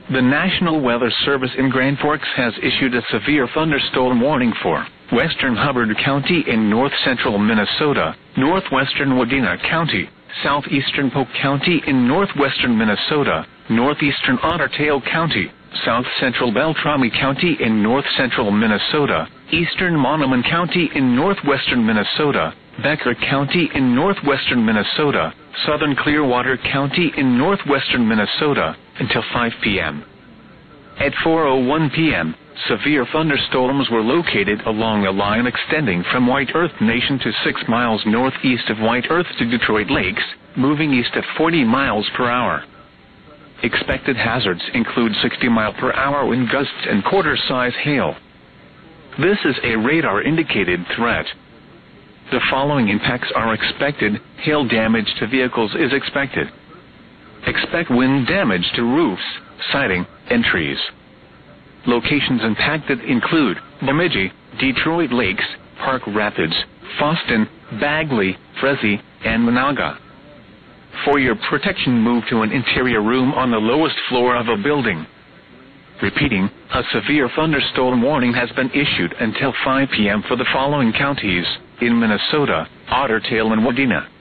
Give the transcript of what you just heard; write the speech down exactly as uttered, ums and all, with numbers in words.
The National Weather Service in Grand Forks has issued a severe thunderstorm warning for western Hubbard County in north-central Minnesota, northwestern Wadena County, southeastern Polk County in northwestern Minnesota, northeastern Otter Tail County, south-central Beltrami County in north-central Minnesota, eastern Monoman County in northwestern Minnesota, Becker County in northwestern Minnesota, southern Clearwater County in northwestern Minnesota, until five p m At four oh one p m, severe thunderstorms were located along a line extending from White Earth Nation to six miles northeast of White Earth to Detroit Lakes, moving east at forty miles per hour. Expected hazards include sixty mile per hour wind gusts and quarter-size hail. This is a radar-indicated threat. The following impacts are expected. Hail damage to vehicles is expected. Expect wind damage to roofs, siding, and trees. Locations impacted include Bemidji, Detroit Lakes, Park Rapids, Fosston, Bagley, Frezi, and Monaga. For your protection, move to an interior room on the lowest floor of a building. Repeating, a severe thunderstorm warning has been issued until five p m for the following counties in Minnesota: Otter Tail and Wadena.